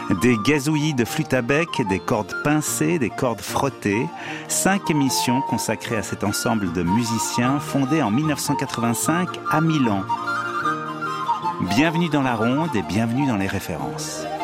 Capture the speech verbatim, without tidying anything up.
Des gazouillis de flûte à bec, des cordes pincées, des cordes frottées. Cinq émissions consacrées à cet ensemble de musiciens fondé en dix-neuf cent quatre-vingt-cinq à Milan. Bienvenue dans la ronde et bienvenue dans les références.